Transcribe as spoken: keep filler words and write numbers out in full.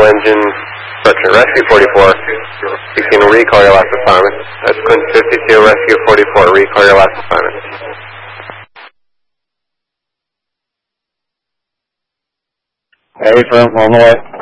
engine, correction, Rescue forty-four. You can recall your last assignment. That's Quint fifty-two, Rescue forty-four, recall your last assignment. Hey, firm, on the way.